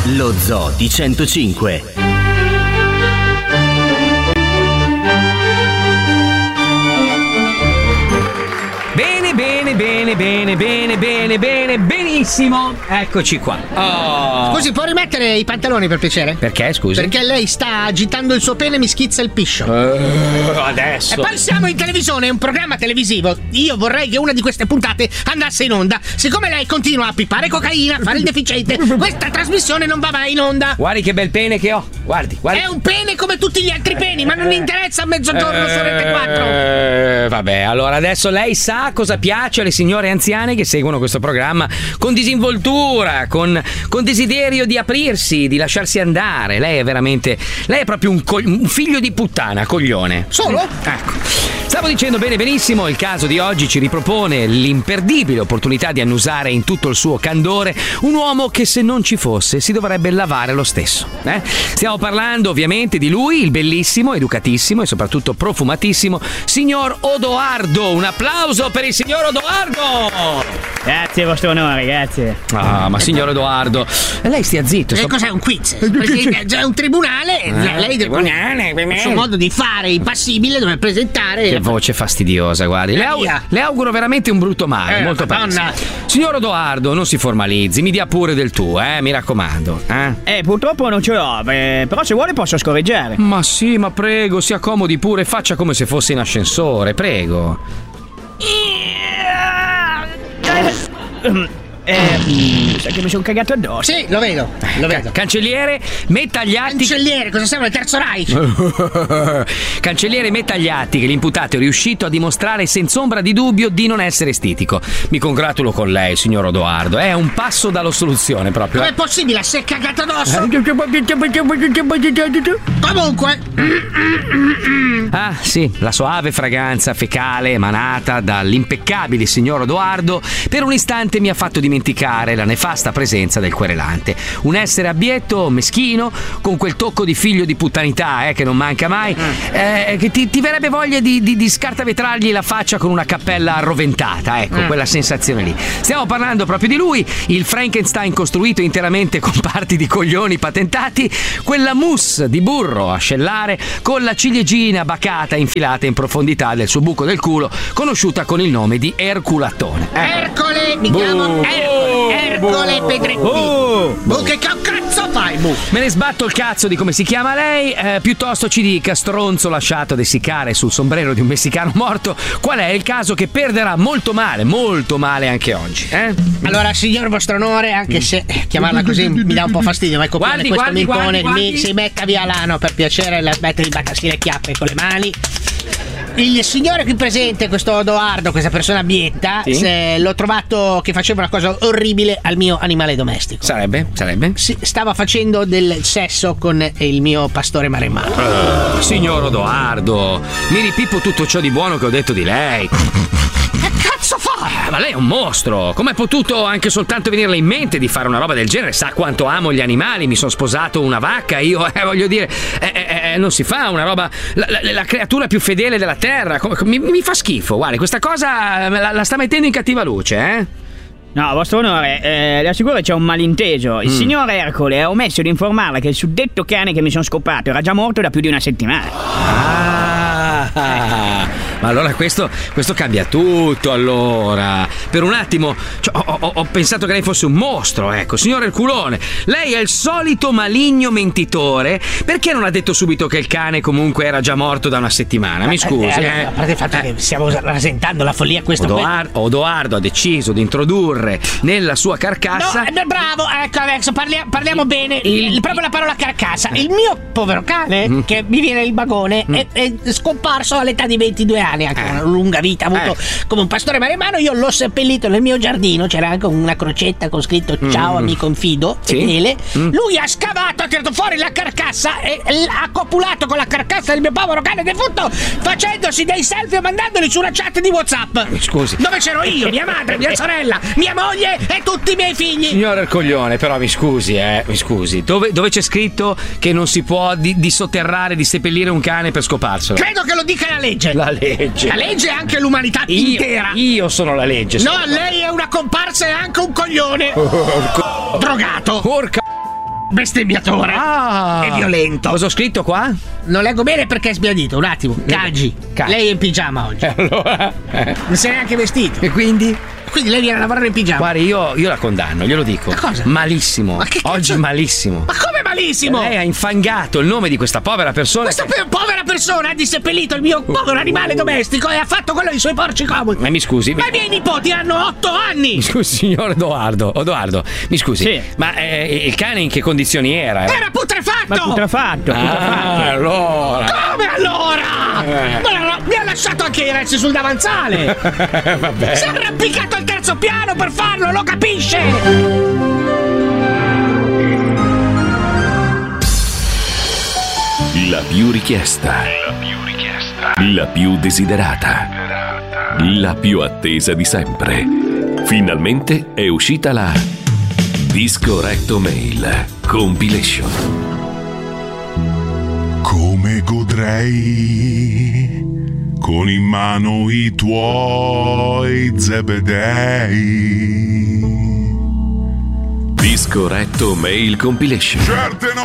Lo Zoo di 105. Bene, benissimo. Eccoci qua. Oh. Scusi, può rimettere i pantaloni per piacere? Perché, scusi? Perché lei sta agitando il suo pene e mi schizza il piscio. Adesso. E poi siamo in televisione, è un programma televisivo. Io vorrei che una di queste puntate andasse in onda. Siccome lei continua a pippare cocaina, a fare il deficiente, questa trasmissione non va mai in onda. Guardi che bel pene che ho. Guardi. È un pene come tutti gli altri peni, ma non interessa a mezzogiorno su Rete 4. Vabbè, allora adesso lei sa cosa piace alle signore anziane che seguono questo programma con disinvoltura, con desiderio di aprirsi, di lasciarsi andare. Lei è proprio un figlio di puttana, coglione. Solo? Ecco. Stavo dicendo benissimo, il caso di oggi ci ripropone l'imperdibile opportunità di annusare in tutto il suo candore un uomo che se non ci fosse si dovrebbe lavare lo stesso. Stiamo parlando ovviamente di lui, il bellissimo, educatissimo e soprattutto profumatissimo signor Odoardo. Un applauso per il signor Odoardo! Grazie, vostro onore, grazie. Ah, ma signor Odoardo, lei stia zitto. Che cos'è un quiz? Perché è un tribunale, lei deve, il suo modo di fare impassibile deve presentare. Che voce fastidiosa, guardi. Le auguro veramente un brutto male, molto Madonna. Signor Odoardo, non si formalizzi, mi dia pure del tuo, mi raccomando. Purtroppo non ce l'ho, però se vuole posso scorreggiare. Ma sì, ma prego, si accomodi pure, faccia come se fosse in ascensore, prego. Sa che mi sono cagato addosso. Sì, lo vedo. Cancelliere, metta agli atti. Cancelliere, cosa sembra il Terzo Reich? Cancelliere, metta agli atti che l'imputato è riuscito a dimostrare senza ombra di dubbio di non essere stitico. Mi congratulo con lei, signor Odoardo. È un passo dall'assoluzione proprio. Com'è possibile? Si è cagato addosso? Comunque. Ah, sì, la soave fragranza fecale emanata dall'impeccabile signor Odoardo per un istante mi ha fatto dimenticare la nefasta presenza del querelante. Un essere abbietto, meschino, con quel tocco di figlio di puttanità che non manca mai, che ti verrebbe voglia di scartavetrargli la faccia con una cappella arroventata, quella sensazione lì. Stiamo parlando proprio di lui, il Frankenstein costruito interamente con parti di coglioni patentati, quella mousse di burro ascellare con la ciliegina bacata infilata in profondità del suo buco del culo, conosciuta con il nome di Erculatone. Ercole, mi chiamo Ercole Pedretti. Che cazzo fai, Bu? Me ne sbatto il cazzo di come si chiama lei, piuttosto ci dica, stronzo lasciato ad essiccare sul sombrero di un messicano morto, qual è il caso che perderà molto male anche oggi, Allora, signor vostro onore, anche se chiamarla così mi dà un po' fastidio, ma copiare questo mi impone, si metta via l'ano per piacere, metti battersi le chiappe con le mani. Il signore qui presente, questo Odoardo, questa persona abietta, l'ho trovato che faceva una cosa orribile al mio animale domestico. Sarebbe? Sì, stava facendo del sesso con il mio pastore maremmano. Signor Odoardo, mi ripippo tutto ciò di buono che ho detto di lei. Che cazzo fa? Ma lei è un mostro. Com'è potuto anche soltanto venirle in mente di fare una roba del genere? Sa quanto amo gli animali, mi sono sposato una vacca, io voglio dire, non si fa una roba, la creatura più fedele della terra, mi fa schifo. Guardi, questa cosa la sta mettendo in cattiva luce, No, vostro onore, le assicuro che c'è un malinteso. Il signor Ercole ha omesso di informarla che il suddetto cane che mi sono scopato era già morto da più di una settimana. Ma allora questo cambia tutto, allora. Per un attimo ho pensato che lei fosse un mostro, signor Erculone, lei è il solito maligno mentitore. Perché non ha detto subito che il cane comunque era già morto da una settimana? Mi scusi, A parte il fatto che stiamo rasentando la follia a questo punto. Odoardo ha deciso di introdurre nella sua carcassa. No, bravo, ecco, adesso parliamo bene. Proprio la parola carcassa. Il mio povero cane, che mi viene il bagone, è scomparso all'età di 22 anni, anche una lunga vita, avuto come un pastore maremmano. Io l'ho seppellito nel mio giardino, c'era anche una crocetta con scritto ciao amico infido, fedele. Lui ha scavato, ha tirato fuori la carcassa e ha copulato con la carcassa del mio povero cane defunto, facendosi dei selfie e mandandoli su una chat di WhatsApp. Scusi. Dove c'ero io, mia madre, mia sorella, mia moglie e tutti i miei figli. Signor Ercoglione, però mi scusi, dove c'è scritto che non si può disotterrare, di seppellire un cane per scoparselo? Credo che lo dica la legge. La legge? La legge e anche l'umanità intera. Io sono la legge. No, lei è una comparsa e anche un coglione. Drogato. Porca. bestemmiatore e violento. Cosa ho scritto qua? Non leggo bene perché è sbiadito. Un attimo. Caggi. Lei è in pigiama oggi. Allora. Non sei neanche vestito. E quindi? Quindi lei viene a lavorare in pigiama. Guardi, io la condanno, glielo dico. Ma cosa? Malissimo. Ma che cazzo? Oggi malissimo. Ma come malissimo? Lei ha infangato il nome di questa povera persona. Questa povera persona ha disseppellito il mio povero animale domestico e ha fatto quello dei suoi porci comodi. Ma mi scusi. Ma i miei nipoti hanno 8 anni. Mi scusi, signor Edoardo, mi scusi. Sì. Ma il cane in che condizioni era? Era putrefatto. Ma putrefatto. Allora. Come allora? Mi ha lasciato anche i resti sul davanzale. Vabbè. Si è arrampicato al terzo piano per farlo, lo capisce? La più richiesta. La più desiderata. La più attesa di sempre. Finalmente è uscita la Disco Recto Mail Compilation. Come godrei con in mano i tuoi zebedei. Disco Recto Mail Compilation. Certe